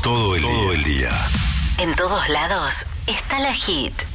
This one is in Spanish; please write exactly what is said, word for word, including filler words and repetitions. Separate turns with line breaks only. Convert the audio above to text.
Todo el, todo el día.
En todos lados está la Hit.